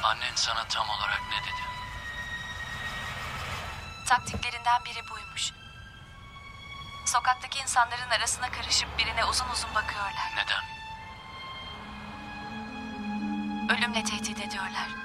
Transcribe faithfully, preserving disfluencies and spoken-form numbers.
Annen sana tam olarak ne dedi? Taktiklerinden biri buymuş. Sokaktaki insanların arasına karışıp birine uzun uzun bakıyorlar. Neden? Ölümle tehdit ediyorlar.